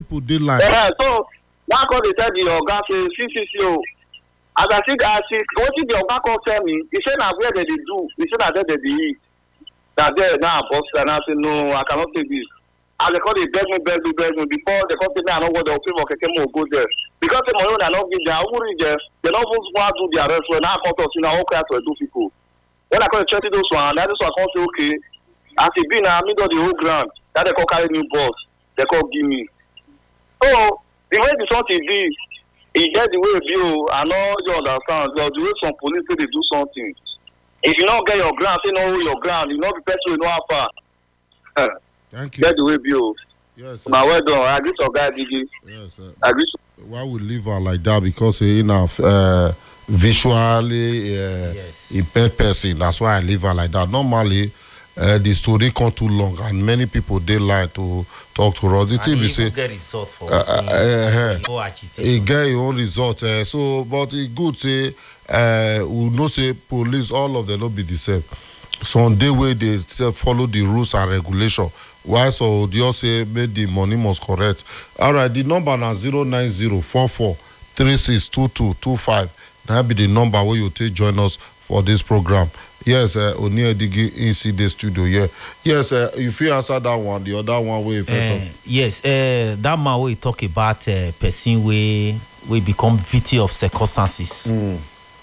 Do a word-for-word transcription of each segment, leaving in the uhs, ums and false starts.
people dey line. Yeah, so now call they tell the oga say C C C O. As I see, I see wetin the oga come tell me. He say na where they dey do. He say na there they dey eat. Na there now boss and I say no, I cannot take this. As they call they beg me, beg me, beg me before they come tell me I know what they pay for keke mo go there. Because the money I not give them, I won't reach there. They not even want to do their rest. When I come to see now, all class to do people. When I come to check those one, that is what I come say okay. As it be now, I mean the whole ground. That they call carry new boss. They call give me. So the way the sort is this, it get the way view. I know you understand. So the way some police say they do something. If you don't get your ground, say no your ground. You not be person you know how far. Thank you. Get the way view. Yes, sir. My well done. I agree to guy Digi. Yes, sir. I agree. Why we leave her like that? Because you know, uh, visually uh, Yes. impaired person. That's why I leave her like that. Normally, uh, the story come too long, and many people they like to talk to us. The And thing he we say, even get result for uh, uh, uh, go he agitation. get your own result. Uh, so, but it good say, uh, we know say police, all of them not be the same. Some day way they still follow the rules and regulation. Why so just say make the money must correct. All right, the number now zero nine zero four four three six two two two five. That be the number where you take join us for this program. Yes, uh, Oni Edigi in C D studio. Yeah, yes. Uh, if you answer that one, the other one way. Uh, yes, uh, that man we talk about uh, person we we become victim of circumstances. Mm.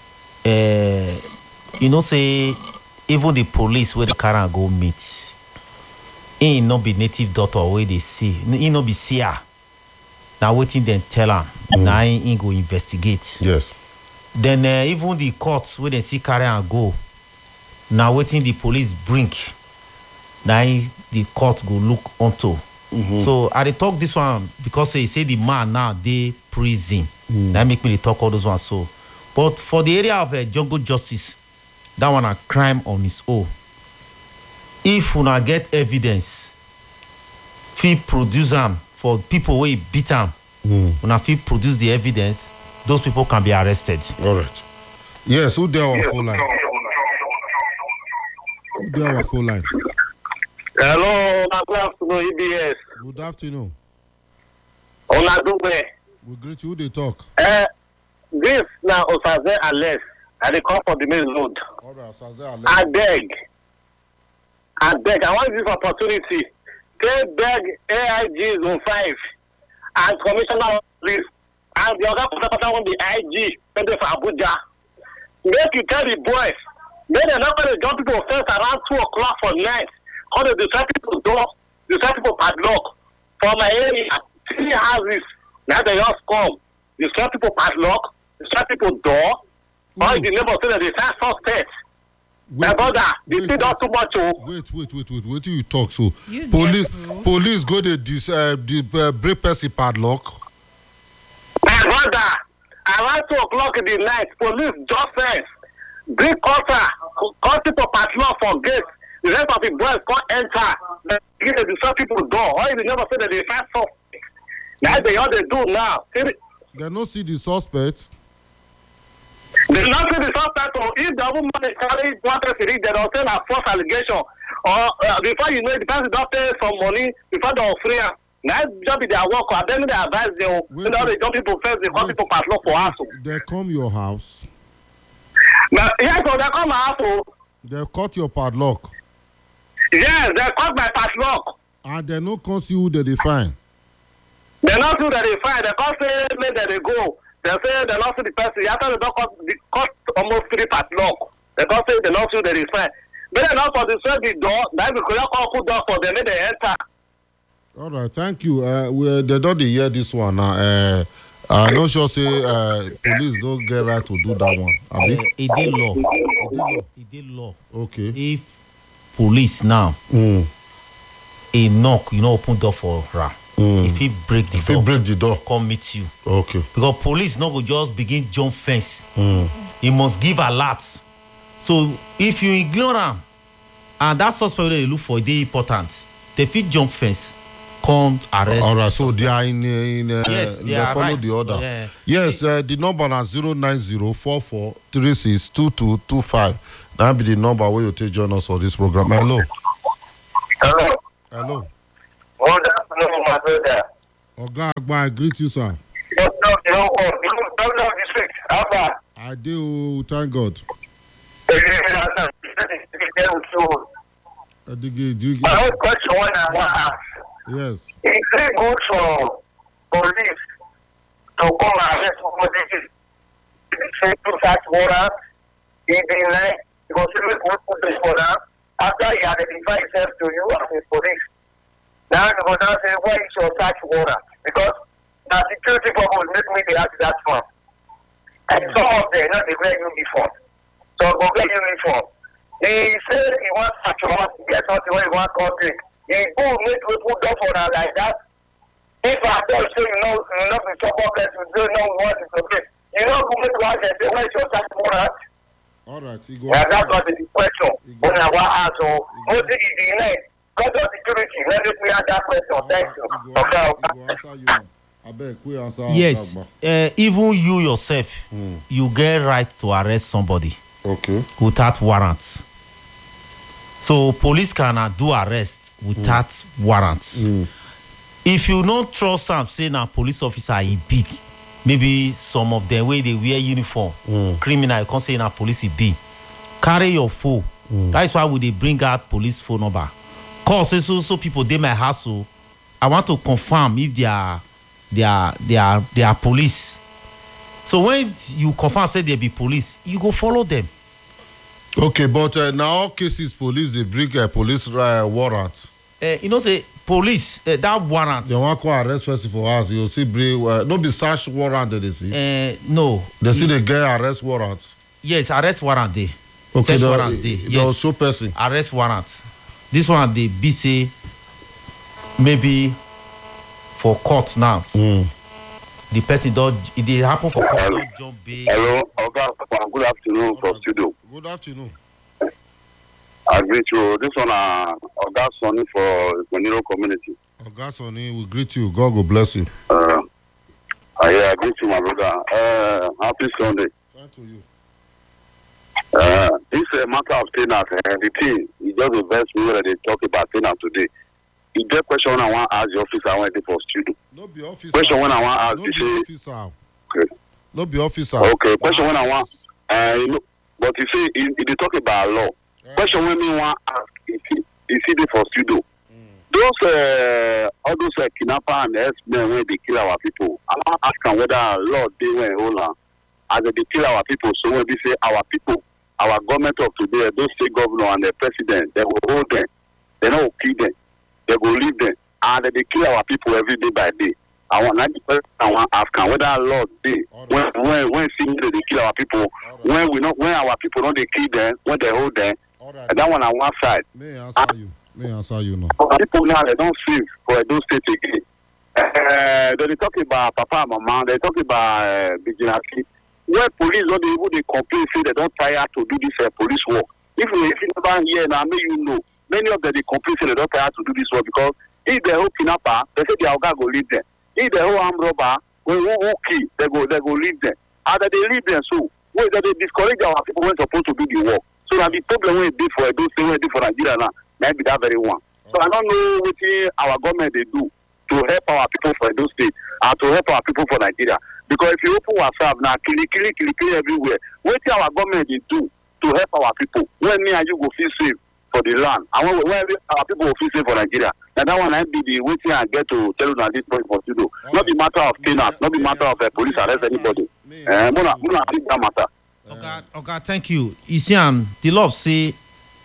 Uh, you know, say even the police where the car and go meet, he not be native doctor where they see, he not be seer. Now waiting then tell him. Mm. Now he, he go investigate. Yes. Then uh, even the courts where they see carry and go. Now waiting the police bring. Now he, the court go look onto. Mm-hmm. So I dey talk this one because they say the man now they prison. Mm. That make me dey talk all those ones so. But for the area of uh, jungle justice, that one a crime on its own. If una get evidence, fit produce them for people where beat them. Mm. Una fit produce the evidence, those people can be arrested. All right. Yes, who there on phone line? Who there on phone line? Hello, good afternoon, E B S. Good afternoon. Oladugbe. We greet you. Who they talk? Uh, this now Osaze Alex. I dey come for the main road. All right, Osaze Alex. I beg. I beg. I want this opportunity. They beg A I G Zone five and Commissioner of Police and the other person want the I G for Abuja. Make you tell the boys. Make them not going to jump people first around two o'clock for night. How they decide people door, decide people padlock. For my area, three houses. Now they just come. Decide people padlock. Decide people door. All the neighbors say that they say suspect. My brother, they see that too much. Oh. Wait, wait, wait, wait. Wait till you talk. So, you police, police go to this uh, the uh, break person padlock. My brother, around two o'clock in the night, police just says, bring cutter, call people padlock for gate. The rest of the boys can't enter. They give the disturb people door. All you never say that they find suspect. That's the all they do now. See, they don't see the suspect. they not see the suspect. Or if the woman is carrying one person, they don't say a false allegation. Or uh, before you know it, the person don't pay some money before they'll free them. That's just be their work. And then they advise them. You know, they jump people first, they call people padlock for us. They come your house. Now, yes, so they come my house. They cut your padlock. Yes, they cut my padlock. And they no come see who they define. They not see that they find. They can't say make that they go. They say they not see the person. After they don't cut, they cut almost three padlock. They can't say they not see that they find. But they not for the same the door. That because you can't put door for them. They enter. All right, thank you. Uh, we they don't hear this one now. Uh, I'm not sure say uh, police don't get right to do that one. Uh, it did law. It did law. It did law. Okay. If police now, mm. a knock, you know, open door for her. Mm. If he break the if door, he break the door, come meet you. Okay. Because police not go just begin jump fence. Mm. He must give alert. So if you ignore him, and that suspect they look for, they important. They fit jump fence, come arrest. All right. So they are in in uh, yes, they, they are follow right. the order. Yeah. Yes. Uh, the number is zero nine zero four four three six two two two five. That be the number where you take join us for this program. Hello. Hello. Hello. Good afternoon, my brother. Oga Agba, I greet you, sir. No, no, no, no, no, no, district. How far? I do, thank God. I dig it, do you My get- own question one I want to ask. Yes. Is it good for police to come and arrest somebody? Say two search warrant in the night because we could put this for that after he identify himself to you as a police. Now you go down say where is your search warrant? Because the security purpose make me dey ask that one. And some of them not dey wear uniform. So go get uniform. He say he wan search warrant, get something wey he wan come take. He go make people go for that like that. If I tell you you know you know the support person you know what is okay. You know who make one say where is your search warrant? All right, you go. Yeah, answer that's you. what the question. When I want to ask, so what is the name? Because of security, let me ask that question. All Thank right, you. you go Okay. answer- you go answer you now. I beg, we answer. Yes, Agba. uh, even you yourself, you get right to arrest somebody Okay. without warrant. So police cannot do arrest without warrant. If you don't trust am, say na police officer he big, maybe some of them wey dey wear uniform, criminal, you can't say na police he be. Carry your phone. That is why we dey bring out police phone number. Call say so so people dey my house so I want to confirm if they are they are they are they are police. So when you confirm say they be police, you go follow them. Okay, but uh, now all cases police they bring a police uh, warrant. Uh, you know say police uh, that warrant. They want to arrest person for us. You see, bring uh, no be search warrant that they see. Uh, no. They see the guy arrest warrant. Yes, arrest warrant dey. Okay, Search the- warrant dey. the Yes. show person. Arrest warrant. This one dey be say maybe for court now. The person don e dey happen for court don jump bail. Hello, Oga. Good afternoon from studio. Good afternoon. I greet you. This one, uh, Oga Sonny for Boniro community. Oga Sonny, we greet you. God will bless you. Uh, I, yeah, I greet you, my brother. Uh, happy Sunday. Thank to you. Uh, this uh, matter of tenant, uh, the thing, it just the best way that they talk about tenant today. If that question I want to ask the officer, I want to for studio. No be officer. Question when I want to ask, No you be say, officer. okay. No be officer. Okay, question when I want, uh, you know, but you see, if they talk about law, Yeah. question when me want ask, is it, is it for studio? Those, uh, all those uh, kidnapper and S-men when they kill our people, I want to ask them whether law they went hold on. As they kill our people, so when they say our people, our government of today, those state governor and the president, they will hold them. They don't kill them. They will leave them. And they kill our people every day by day. I want ninety percent I want to ask them whether law they when when when see they kill our people, Alright. when we not when our people don't they kill them, when they hold them, All right. and that one on one side. May I answer you. May I answer you now. But people now they don't save for those states again. Uh, they talk about papa and mama, they talk about uh, vigilante. Where police don't they even they complain say they don't tire to do this uh, police work. If you if you never hear now, may you know many of them they complain say they don't tire to do this work because if they whole kidnapper, they say their oga go leave them. If the whole armed robber, when who who kill, they go they go leave them. And that they leave them so wait that they discourage our people when supposed to do the work. So that the problem when they for those things when they for Nigeria now, might be that very one. So I don't know what our government they do to help our people for those states and to help our people for Nigeria. Because if you open WhatsApp now, kill kill kill kill everywhere. What our government they do to help our people when me and you go feel safe for the land and when, when our people will feel safe for Nigeria. Now that one I be the waiting and get to tell you that this point for you do. Not the matter of tenant, not the matter of uh, police arrest anybody. Eh, muna muna think that matter. Oga, Oga, thank you. You see, um, the law say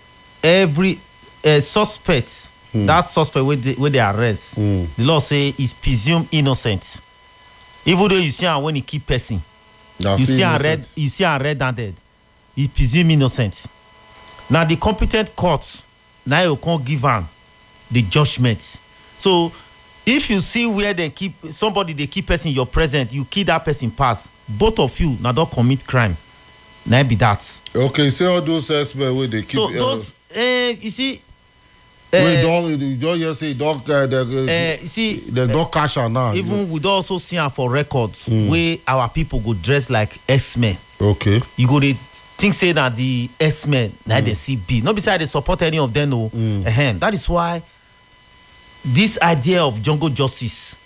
every uh, suspect, that suspect where they, where they arrest, the law say is presumed innocent. Even though you see am when he keep person, That's you see am innocent. red, you see am red-handed, he presumed innocent. Now the competent court, now you can't give am the judgment. So if you see where they keep somebody, they keep person in your presence, you kill that person pass. Both of you now don't commit crime. Now be that. Okay, say all those S-men where they keep. So uh, those, uh, you see, Wait, uh, don't you don't just say don't uh, they, uh, you see, they don't cash out now. even we don also see am for records where our people go dress like X-Men. Okay. You go dey think say na the X-Men na dey see be. No be say I dey support any of them o. Ehem. That is why this idea of jungle justice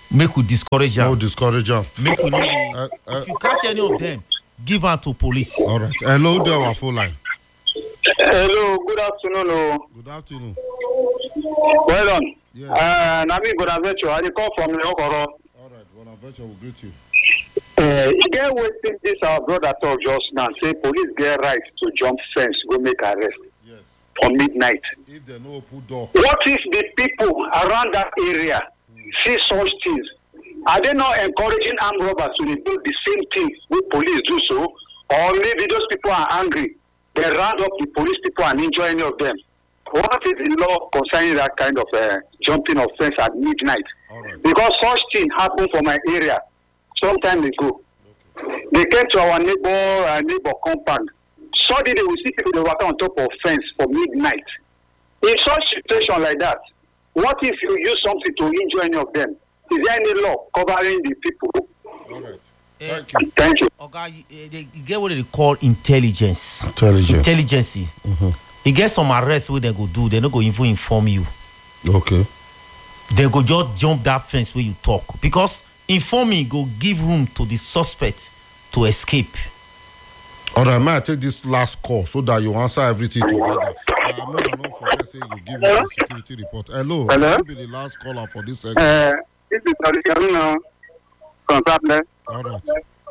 make we discourage No am. discourage am. Make we no dey. Uh, uh, If you catch any of them, give am to police. all right. Hello, there our phone line. Hello, good afternoon. Oh. Good afternoon. Well done. Yeah. Uh, na me Bonaventure. I dey call from Okoro. All right. Bonaventure will greet you. Uh, e get wetin this our brother talk just now say police get right to jump fence go make arrest Yes. for midnight. If they no open door. What if the people around that area see such things? Are they not encouraging armed robbers to do the same thing with police do so? Or maybe those people are angry, they round up the police people and injure any of them. What is the law concerning that kind of uh, jumping of fence at midnight? All right. Because such thing happened for my area some time ago. Okay. They came to our neighbor uh, neighbor compound. Suddenly we see people they walk on top of fence for midnight. In such situation like that, what if you use something to injure any of them? Is there any law covering the people? All right. Eh, Thank you. Thank you. Oga, you, uh, they you get what they call intelligence. Intelligent. Intelligence. Mm-hmm. You get some arrests wey they go do, they no go even inform you. Okay. They go just jump that fence where you talk because informing go give room to the suspect to escape. All right, may I take this last call so that you answer everything together? I'm not going to forget say you give me the security report. Hello. Hello? You be the last caller for this segment. Uh, this is Original from Tablet. All right.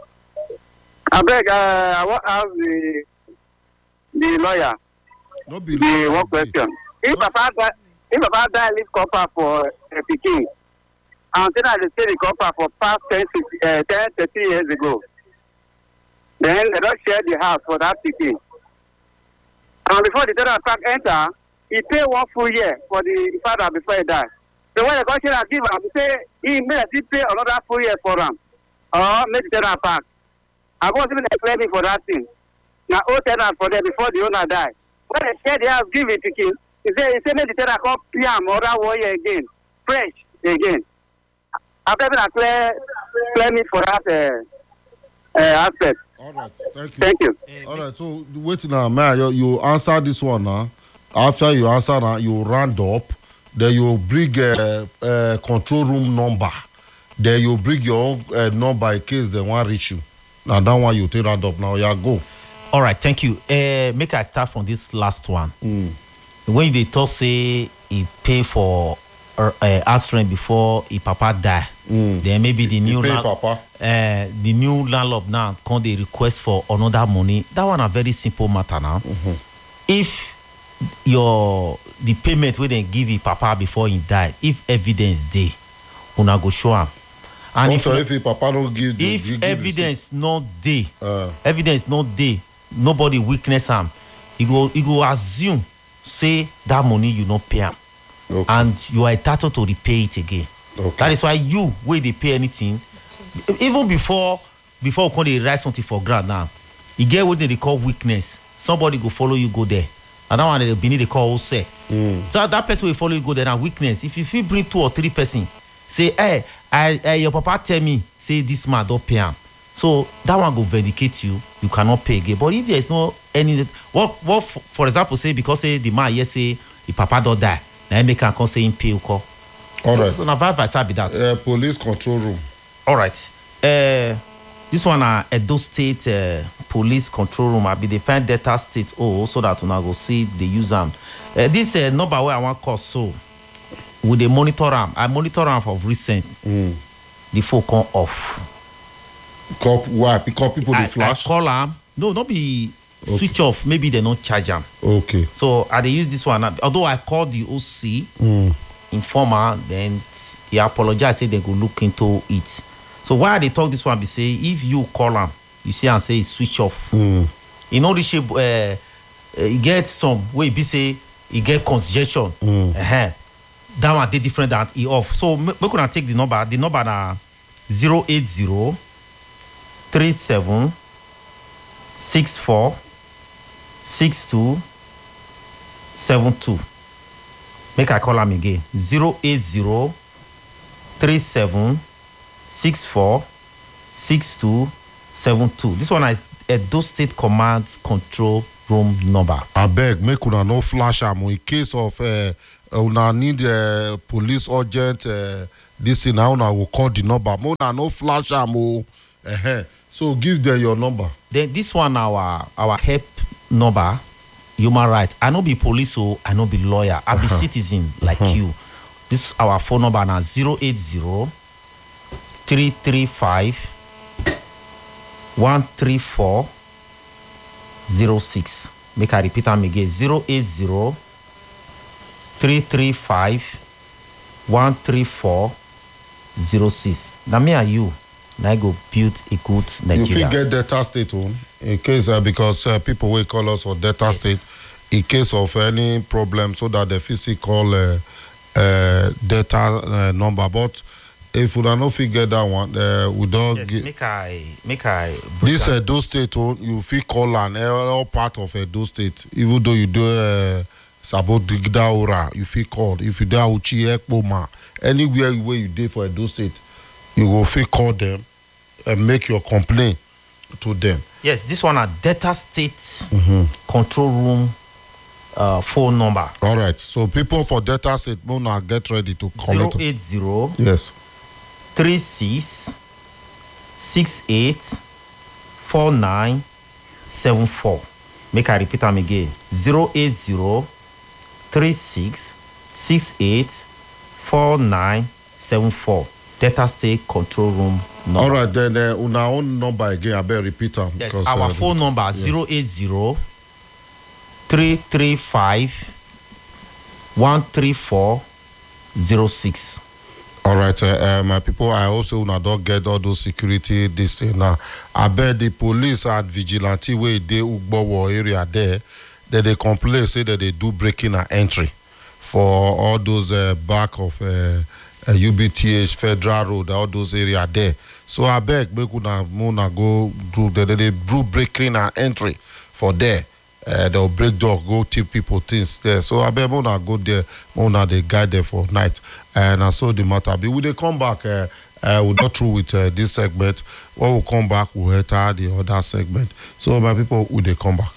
I beg, uh, I want to ask the, the lawyer No be the one question. If Papa die, if Papa die leave copper for uh, Pikin, and then I stay the copper for past ten, uh, ten, thirty years ago, then they don't share the house for that Pikin. And before the tenant pack enter, he pay one full year for the father before he die. So when the question give him, he say he may he pay another full year for him, or make the tenant pack. I was even explaining for that thing. Now old tenant for them before the owner die. When they share the house, give it to him. He say he say make the tenant come pay him another one year again, fresh again. After that, clear clear me for that uh, uh, aspect. All right. Thank you. Thank you. Uh, All right. So wait now, man. You, you answer this one now. After you answer now, you round up. Then you bring a uh, uh, control room number. Then you bring your own uh, number in case they want reach you. Now that one you take round up. Now yeah, go. All right, thank you. Uh, make I start from this last one. Mm. When they talk say he pay for uh, uh, house rent before he papa die, Mm. then maybe the new pay land- papa. Uh, the new landlord now come they request for another money. That one a very simple matter now. Mm-hmm. If your the payment wey dem give you papa before he die, if evidence dey, una go show am. And if, Also, if your papa don't give, if give evidence no dey, Uh. evidence no dey, nobody witness am, e go e go assume say that money you no pay am, Okay. and you are entitled to repay it again. Okay. That is why you wey dey pay anything, even before before we come dey write something for ground now, e get wetin dey call weakness. Somebody go follow you go there, and that one dey be need dey call ose. Mm. So that person wey follow you go there na weakness. If you fit bring two or three person, say hey, I, I your papa tell me say this man don pay am, so that one go vindicate you. You cannot pay again. But if there is no any what what for, for example say because say the man here say the papa don die, na him make am come say him pay uko. All so, right. so na vice versa be that. Uh, police control room. All right. Uh, this one na Edo State uh, Police Control Room. I be dey find Delta State O so that una go see the use am. Uh, this uh, number wey I wan call so, we dey monitor am. I monitor am for recent. Mm. The phone come off. Cop, why? Because people I, dey I flash. call am. No, not be switch off. Maybe they no charge am. Okay. So I dey use this one. Although I call the O C, Mm. informer, then he apologize say they go look into it. So why I dey talk this one be say if you call am, you see am say e switch off. Mm. You know this shape. Uh, uh, e get some wey be say e get congestion. Mm. Uh-huh. That one dey different than e off. So make una take the number. The number na zero eight zero three seven six four six two seven two. Make I call am again. zero eight zero three seven six four six two seven two. This one is Edo State Command Control Room number. Abeg, make una no flash am in case of uh, una need uh, police urgent uh, this thing now I will call the number. Mona no flash am o. Uh-huh. So give them your number. Then this one our our help number, human right. I no be police o, I no be lawyer. I be uh-huh. citizen like uh-huh. you. This our phone number now zero eight zero three three five one three four zero six. Make I repeat am again zero eight zero three three five one three four zero six. Now me and you, now I go build a good Nigeria. You fit get Delta State on in case uh, because uh, people will call us for Delta yes. State in case of any problem, so that the physical uh, uh, data uh, number. But if we don't fit get that one, uh, we don't yes, get. Make I make I. This Edo State on you fit call an all part of Edo State, even though you do. Uh, Sabo Digda Ora, you feel called. If you do Uchi Ekpoma, anywhere where you did for Edo State, you will feel call them and make your complaint to them. Yes, this one a Delta State mm-hmm. control room uh, phone number. All right. So people for Delta State, Mona, get ready to call zero eight zero yes three six six eight four nine seven four. Make I repeat them again. zero eight zero three six six eight four nine seven four. Delta State control room number. All right, then uh, on our own number again, I better repeat them. Yes, our uh, phone number yeah. zero eight zero three three five one three four zero six. All right, uh, uh, my people, I also now don't get all those security this thing now. I bet the police and vigilante where they Ugbo area there, that they complain say that they do breaking and entry for all those uh, back of uh, uh, U B T H Federal Road, all those area there. So I beg make una mona go do the they do breaking and entry for there. Uh, they'll break door, go tip people things there. So I bet mona go there, mona they guide there for night, and I saw the matter. But when they come back, uh, uh, we'll not through with uh, this segment. When we come back, we'll enter the other segment. So my people, will they come back?